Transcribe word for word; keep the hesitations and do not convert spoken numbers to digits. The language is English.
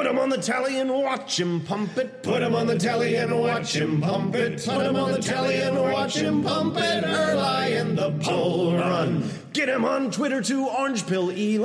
Put him on the tally and watch him pump it. Put him on the tally and watch him pump it. Put him on the tally and watch him pump it. Early in the Bull Run. Get him on Twitter to Orange Pill Eli.